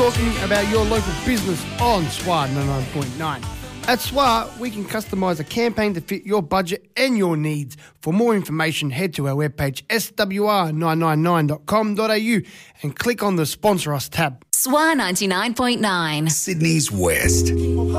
Talking about your local business on SWA 99.9. At SWA, we can customise a campaign to fit your budget and your needs. For more information, head to our webpage swr999.com.au and click on the Sponsor Us tab. SWA 99.9. Sydney's West.